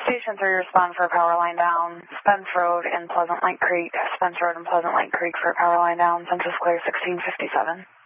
Station 3, respond for a power line down. Spence Road in Pleasant Lake Creek. Spence Road in Pleasant Lake Creek for a power line down. Census clear 1657.